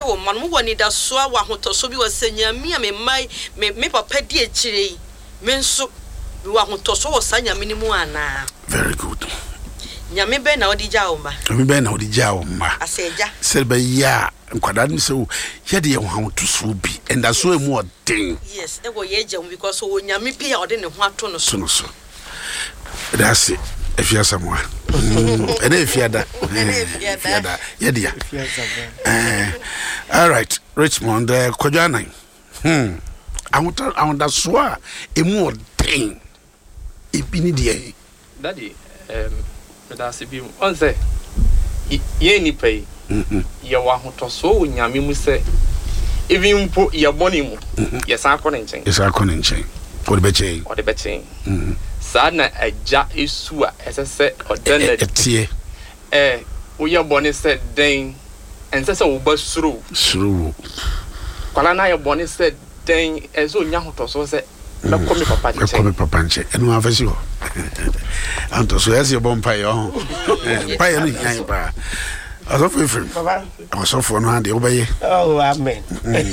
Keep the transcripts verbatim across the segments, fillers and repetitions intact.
wo man mo woni da so a wa hotoso bi wasanya mi a me mai me me papa di echire me nso bi wa hotoso wo sanya minimu ana. Very good. Nyame be na odi ja oma. Nyame be na odi ja oma. Aseja. Serbe ya nkwada ni se ye de ye ho hotoso bi and that so emu odin. Yes, e wo ye je because wo nyame pia odi ne ho ato no so. No so. That's it. If you someone. And if you ada. If you ada. Yeah dia. Eh. All right. Richmond uh, Kojana. Hmm. I want I want that so emu odin. E bi ni dia. Daddy, um that's be on say ye ni pay. Mhm. Ye wa hotoso nyame mu say even po ye boni mu. Ye san ko nchen. Ye san ko nchen. O de beche. O de beche. Mhm. Sa na eja esu a esese oden na etie. Eh, wo ye boni say den ensese wo ba suru. Suru. Kwala na ye boni say den ezo nya hotoso say na komi papa nche. Komi papa nche. Enu afesi ho. Anto so yesi bompa yo. Pa yo ni yan pa. Aso fefem. Baba. Aso fo no ande obeye. Oh amen.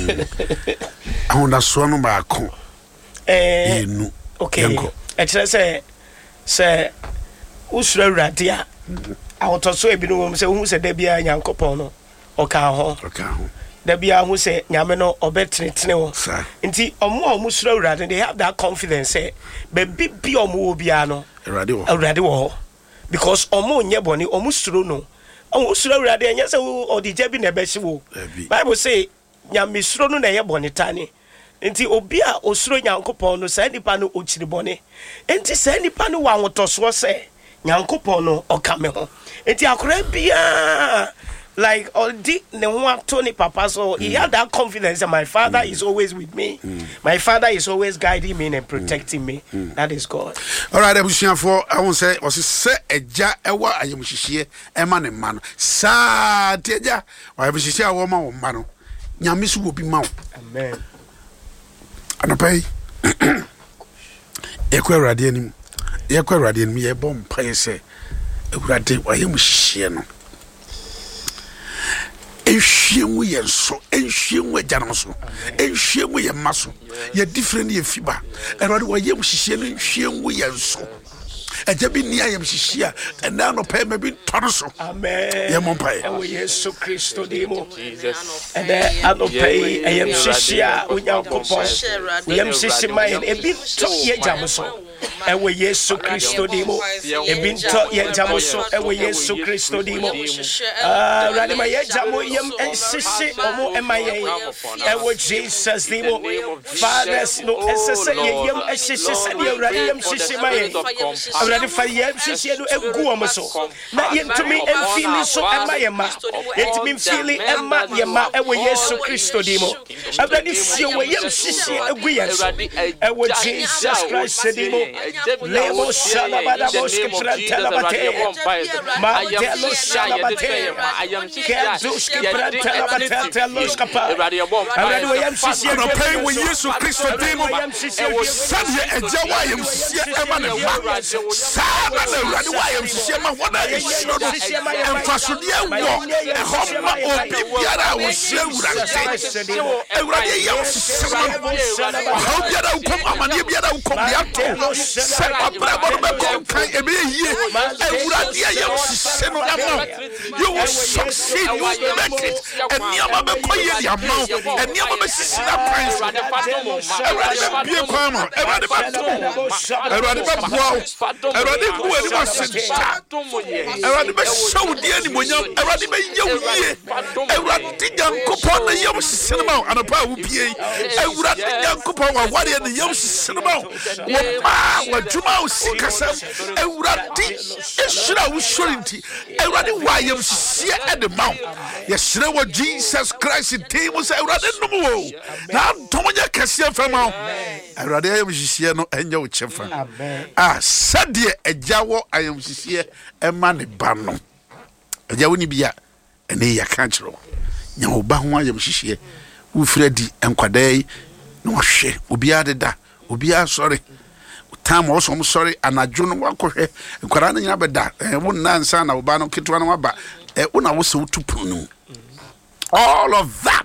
Ahonda so no ba ko. Eh. Enu. Okay. E kire se se usura urade a ahotoso ebi no se hu se da bia nyankopon no oka ho. Oka ho. Da bia hu se nyame no obetrenetene wo. Nti omo omo sura urade they have that confidence say be bi omo obia no urade wo. Urade wo. Because omo nye boni omo suro no. Omo sura urade enya se odija bi na be hye wo. Bible say nyame suro no na ye boni tani. Nti obi a osuro nyankopon no sa nipa no ochiri boni. Nti sa nipa no wa wotoso se nyankopon no okame ho. Nti akora bia like all the ne Tony Papa, so he had that confidence that my father mm. is always with me. Mm. My father is always guiding me and protecting mm. me. Mm. That is God. All right, Ebusian for I won't say was say eja ewa ayemshishie ema ne man. Sa teja wa ebishishia wo ma wo ma no. Nyame su obi ma wo. Amen. Anapai. Ekwa urade anim. Ekwa urade anim ye bom pae se urade wa ayemshishie no. Enhwemu ye so enhwemu agyanom so enhwemu ye maso ye different ye fiba erode wo ye mhihye no enhwemu ye so agya bi ni ayem hihye a na no pa ma bi toro so amen ye mompai e wo Yesu Kristo dimo Jesus and ano pay ayem hihye a onyankopon yem hihye mai e bi to ye gyam so e wo Yesu Kristo dimo e bi to ye gyam so e wo Yesu Kristo dimo ah rade ma ye gyam yem hihye omo e mai e wo Jesus dimo fathers no esese ye yem hihye se ye rade yem hihye mai already for yem hihye no egu omo so na ye ntumi enfili so e mai e ma ye ntumi enfili e ma ye ma e wo Yesu Kristo dimo already fie wo yem hihye egu ye so e wo Jesus Christ dimo lemo shala bada boske prantela bate ma delo shala bate keduske prantela bate telos kapa already wo yem hihye no pay wo Yesu Kristo dimo e wo sadye eja wa yem hihye e ma ne ma sada na already wa yem hihye ma wona e shiro no emfasode e wo e homa obi biara wo hye urante e urade yem hihye ma how biara wo kom amane biara wo kom ya to se abra bo be kom kan e be yie e urade yem hihye no ama you will succeed you will make it and niama be koye di ama and niama be sisi na prince urade be bie kwa ma urade be to urade be boa urade bu ani ma sita urade be show di ani monyam urade be yewuye urade yankopon na yem sinema anapa wo bie urade yankopon wa ware na yem sinema wo ma wa juma o sikasam urade esura wo shorinti urade wa yem sie e de ma yesre wo Jesus Christ timo se urade no wo na tomonya kase fama urade yem sie no enya wo chefa ah sadie ejawo ayem sie e ma ne ba no ejawo ni bia ene ya kanchiro nya wo ba ho ayem sie wo fredi enkwadai no hwe obi adeda obi asori time also I'm sorry anadwo no wakohwe enkwara na nyina beda wo nansa na wo ba no ketwa na waba e wo na wo se wo tupunu all of that